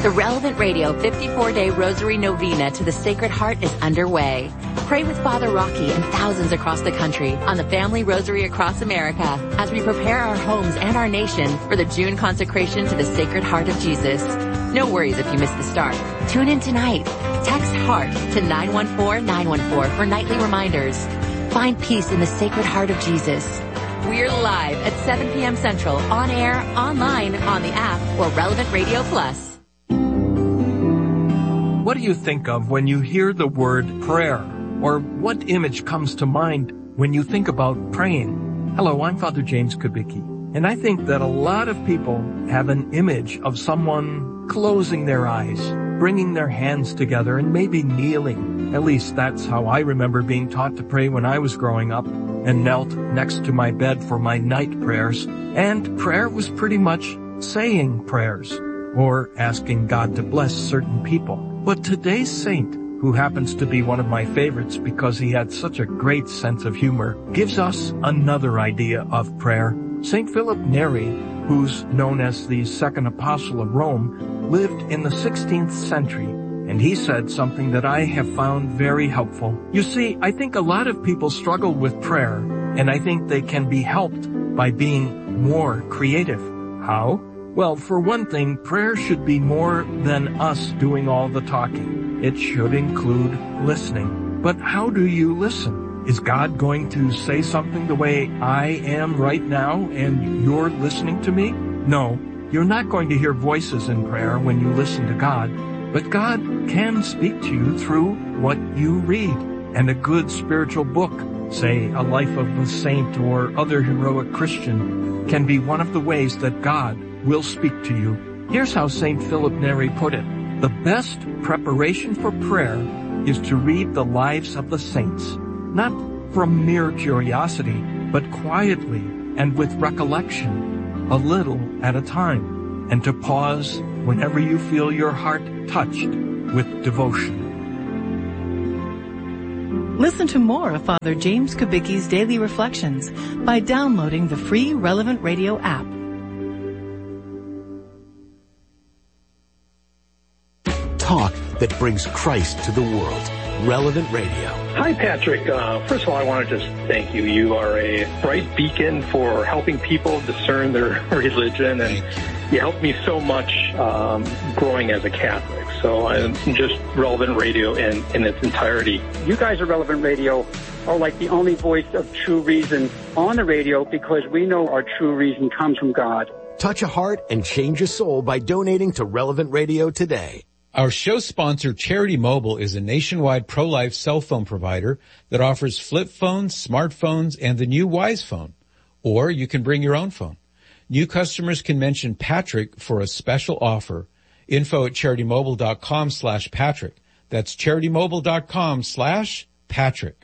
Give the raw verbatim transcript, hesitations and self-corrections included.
The Relevant Radio fifty-four day Rosary Novena to the Sacred Heart is underway. Pray with Father Rocky and thousands across the country on the Family Rosary across America as we prepare our homes and our nation for the June consecration to the Sacred Heart of Jesus. No worries if you missed the start. Tune in tonight. Text HEART to nine one four nine one four for nightly reminders. Find peace in the Sacred Heart of Jesus. We're live at seven p.m. Central, on air, online, on the app, or Relevant Radio Plus. What do you think of when you hear the word prayer? Or what image comes to mind when you think about praying? Hello, I'm Father James Kubicki, and I think that a lot of people have an image of someone closing their eyes, bringing their hands together, and maybe kneeling. At least that's how I remember being taught to pray when I was growing up, and knelt next to my bed for my night prayers. And prayer was pretty much saying prayers, or asking God to bless certain people. But today's saint, who happens to be one of my favorites because he had such a great sense of humor, gives us another idea of prayer. Saint Philip Neri, who's known as the second apostle of Rome, lived in the sixteenth century, and he said something that I have found very helpful. You see, I think a lot of people struggle with prayer, and I think they can be helped by being more creative. How? Well, for one thing, prayer should be more than us doing all the talking. It should include listening. But how do you listen? Is God going to say something the way I am right now and you're listening to me? No, you're not going to hear voices in prayer when you listen to God. But God can speak to you through what you read. And a good spiritual book, say A Life of a Saint or other heroic Christian, can be one of the ways that God will speak to you. Here's how Saint Philip Neri put it. The best preparation for prayer is to read the lives of the saints, not from mere curiosity, but quietly and with recollection, a little at a time, and to pause whenever you feel your heart touched with devotion. Listen to more of Father James Kubicki's Daily Reflections by downloading the free Relevant Radio app. Talk that brings Christ to the world. Relevant Radio. Hi, Patrick. Uh, first of all, I want to just thank you. You are a bright beacon for helping people discern their religion, and you helped me so much um, growing as a Catholic. So I'm just Relevant Radio in, in its entirety. You guys at Relevant Radio are like the only voice of true reason on the radio, because we know our true reason comes from God. Touch a heart and change a soul by donating to Relevant Radio today. Our show sponsor, Charity Mobile, is a nationwide pro-life cell phone provider that offers flip phones, smartphones, and the new Wise Phone. Or you can bring your own phone. New customers can mention Patrick for a special offer. Info at charitymobile.com slash Patrick. That's charitymobile.com slash Patrick.